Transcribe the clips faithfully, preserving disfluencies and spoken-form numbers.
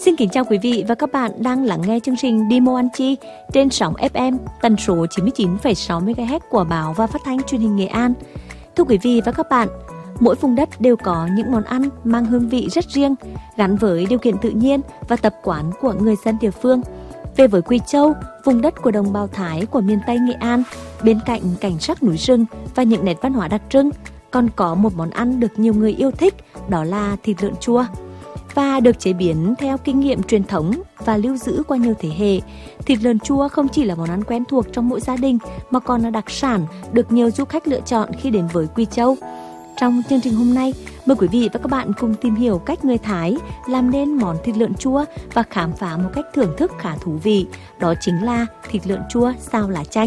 Xin kính chào quý vị và các bạn đang lắng nghe chương trình Đi Mô Ăn Chi trên sóng ép em tần số chín mươi chín phẩy sáu mê ga héc của Báo và Phát thanh Truyền hình Nghệ An. Thưa quý vị và các bạn, mỗi vùng đất đều có những món ăn mang hương vị rất riêng, gắn với điều kiện tự nhiên và tập quán của người dân địa phương. Về với Quỳ Châu, vùng đất của đồng bào Thái của miền Tây Nghệ An, bên cạnh cảnh sắc núi rừng và những nét văn hóa đặc trưng, còn có một món ăn được nhiều người yêu thích, đó là thịt lợn chua. Và được chế biến theo kinh nghiệm truyền thống và lưu giữ qua nhiều thế hệ, thịt lợn chua không chỉ là món ăn quen thuộc trong mỗi gia đình mà còn là đặc sản được nhiều du khách lựa chọn khi đến với Quỳ Châu. Trong chương trình hôm nay, mời quý vị và các bạn cùng tìm hiểu cách người Thái làm nên món thịt lợn chua và khám phá một cách thưởng thức khá thú vị, đó chính là thịt lợn chua xào lá chanh.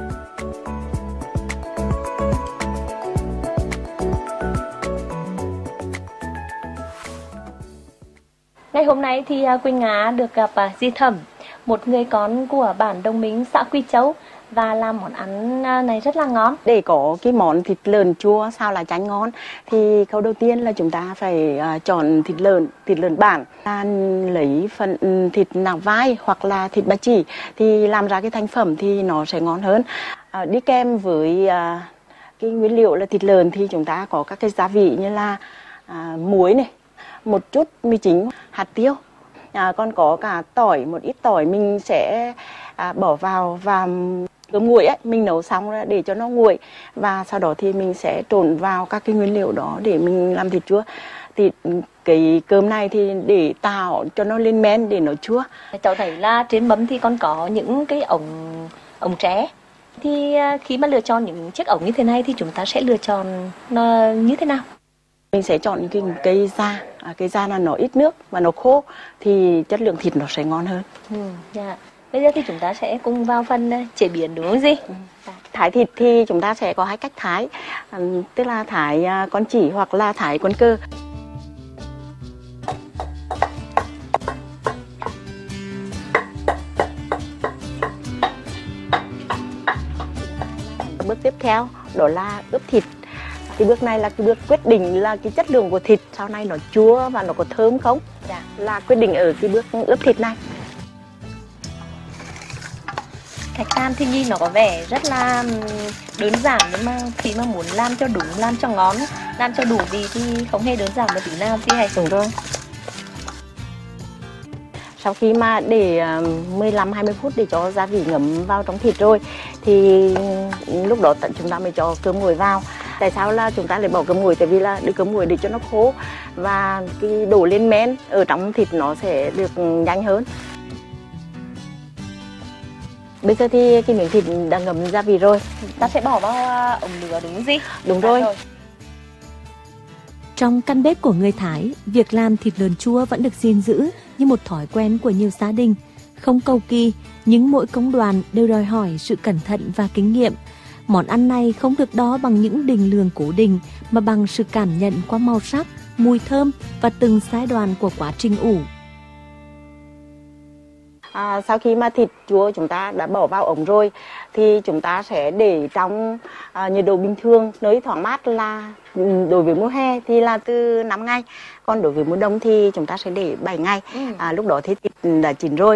Ngày hôm nay thì Quỳnh Nga được gặp dì Thẩm, một người con của bản Đồng Minh, xã Quỳ Châu, và làm món ăn này rất là ngon. Để có cái món thịt lợn chua xào lá chanh ngon thì khâu đầu tiên là chúng ta phải uh, chọn thịt lợn, thịt lợn bản. Ta lấy phần thịt nạc vai hoặc là thịt ba chỉ thì làm ra cái thành phẩm thì nó sẽ ngon hơn. Uh, đi kèm với uh, cái nguyên liệu là thịt lợn thì chúng ta có các cái gia vị như là uh, muối này, một chút mì chính, hạt tiêu, à, còn có cả tỏi, một ít tỏi mình sẽ à, bỏ vào và cơm nguội ấy, mình nấu xong để cho nó nguội và sau đó thì mình sẽ trộn vào các cái nguyên liệu đó để mình làm thịt chua. Thì cái cơm này thì để tạo cho nó lên men để nó chua. Cháu thấy là trên mâm thì còn có những cái ống ống tre. Thì khi mà lựa chọn những chiếc ống như thế này thì chúng ta sẽ lựa chọn nó như thế nào? Mình sẽ chọn những cái cây da, à, cây da là nó ít nước và nó khô thì chất lượng thịt nó sẽ ngon hơn. Ừ, dạ. Bây giờ thì chúng ta sẽ cùng vào phần chế biến đúng không gì? Ừ. Thái thịt thì chúng ta sẽ có hai cách thái, à, tức là thái con chỉ hoặc là thái con cơ. Bước tiếp theo đó là ướp thịt. Cái bước này là cái bước quyết định là cái chất lượng của thịt sau này nó chua và nó có thơm không, dạ. Là quyết định ở cái bước ướp thịt này. Cách làm thì nhìn nó có vẻ rất là đơn giản, nhưng mà khi mà muốn làm cho đúng, làm cho ngon, làm cho đủ vị thì không hề đơn giản một tí nào thì hãy đúng rồi. Sau khi mà để mười lăm đến hai mươi phút để cho gia vị ngấm vào trong thịt rồi thì lúc đó chúng ta mới cho cơm nguội vào. Tại sao là chúng ta lại bỏ cơm nguội? Tại vì là để cơm nguội để cho nó khô và cái đổ lên men ở trong thịt nó sẽ được nhanh hơn. Bây giờ thì cái miếng thịt đã ngấm gia vị rồi, ta sẽ bỏ vào ống lửa đúng không gì? Đúng rồi. rồi. Trong căn bếp của người Thái, việc làm thịt lợn chua vẫn được gìn giữ như một thói quen của nhiều gia đình. Không cầu kỳ, nhưng mỗi công đoạn đều đòi hỏi sự cẩn thận và kinh nghiệm. Món ăn này không được đo bằng những định lượng cố định mà bằng sự cảm nhận qua màu sắc, mùi thơm và từng giai đoạn của quá trình ủ. À, sau khi mà thịt chua chúng ta đã bỏ vào ống rồi thì chúng ta sẽ để trong à, nhiệt độ bình thường, nơi thoáng mát là đối với mùa hè thì là từ năm ngày, còn đối với mùa đông thì chúng ta sẽ để bảy ngày. Ừ. À, lúc đó thì thịt đã chín rồi.